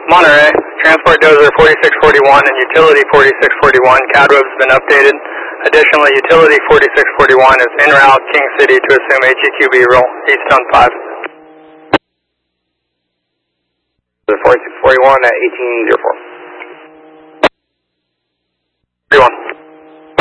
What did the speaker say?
Monterey, Transport Dozer 4641 and Utility 4641, CADWeb's been updated. Additionally, Utility 4641 is en route King City to assume HEQB role, east on 5. The 4641 at 1804.